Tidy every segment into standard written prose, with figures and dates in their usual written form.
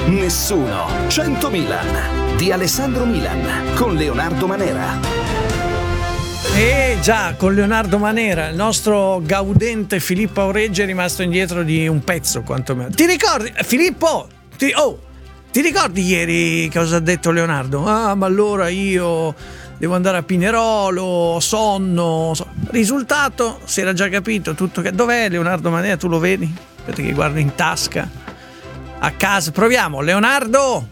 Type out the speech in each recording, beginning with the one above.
Nessuno 100 Milan di Alessandro Milan con Leonardo Manera. E già, con Leonardo Manera, il nostro gaudente Filippo Aureggi è rimasto indietro di un pezzo quantomeno. Ti ricordi, Filippo? Ti ricordi ieri cosa ha detto Leonardo? Ma allora io devo andare a Pinerolo, ho sonno. Risultato, si era già capito tutto. Dov'è Leonardo Manera? Tu lo vedi? Aspetta che guardo in tasca. A casa, proviamo, Leonardo.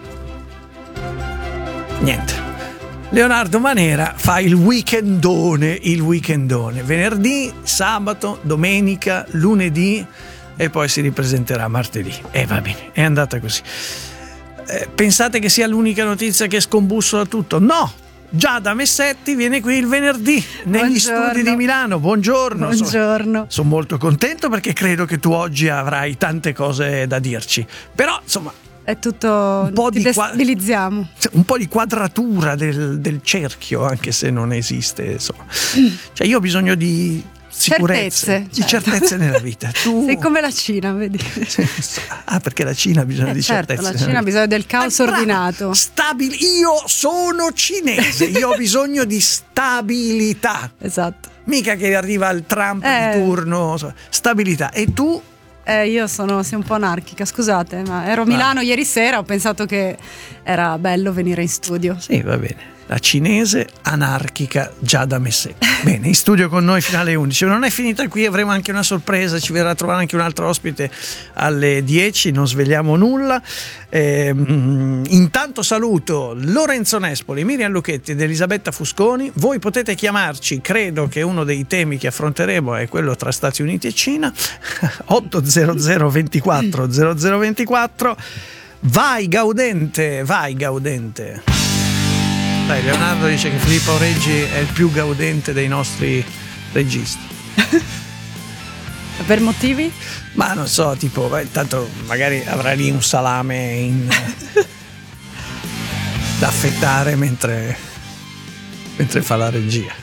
Niente. Leonardo Manera fa il weekendone, venerdì, sabato, domenica, lunedì e poi si ripresenterà martedì. E va bene, è andata così. Pensate che sia l'unica notizia che scombussola tutto? No! Giada Messetti viene qui il venerdì negli studi di Milano. Buongiorno. Sono molto contento perché credo che tu oggi avrai tante cose da dirci. Però, insomma, è tutto, ti destabilizziamo. Un po' di quadratura del cerchio, anche se non esiste, insomma. Cioè io ho bisogno di sicurezze, di certezze nella vita. Tu... Sei come la Cina, vedi? Perché la Cina ha bisogno di certezze. La Cina ha bisogno del caos ordinato. Io sono cinese, io ho bisogno di stabilità. Esatto. Mica che arriva il Trump di turno, stabilità. E tu? Io sei un po' anarchica, scusate, ma ero a Milano ieri sera, ho pensato che era bello venire in studio. Sì, va bene. La cinese anarchica Giada Messetti. Bene, in studio con noi fino alle 11. Non è finita qui, avremo anche una sorpresa, ci verrà a trovare anche un altro ospite alle 10, non sveliamo nulla. Intanto saluto Lorenzo Nespoli, Miriam Lucchetti ed Elisabetta Fusconi. Voi potete chiamarci, credo che uno dei temi che affronteremo è quello tra Stati Uniti e Cina. 800 24 0024. Vai gaudente. Dai, Leonardo dice che Filippo Aureggi è il più gaudente dei nostri registi. Per motivi? Ma non so, tipo, intanto magari avrà lì un salame da affettare mentre fa la regia.